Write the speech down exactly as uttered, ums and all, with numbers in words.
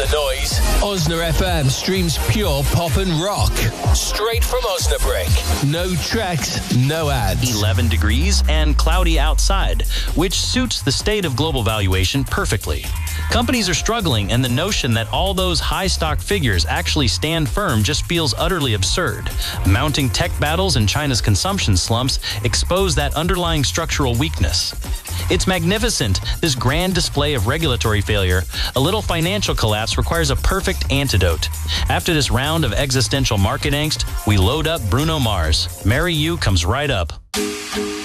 the noise. Osna F M streams pure pop and rock. Straight from Osnabrück. No tracks, no ads. eleven degrees and cloudy outside, which suits the state of global valuation perfectly. Companies are struggling, and the notion that all those high stock figures actually stand firm just feels utterly absurd. Mounting tech battles and China's consumption slumps expose that underlying structural weakness. It's magnificent, this grand display of regulatory failure. A little financial collapse requires a perfect antidote. After this round of existential market angst, we load up Bruno Mars. Marry You comes right up.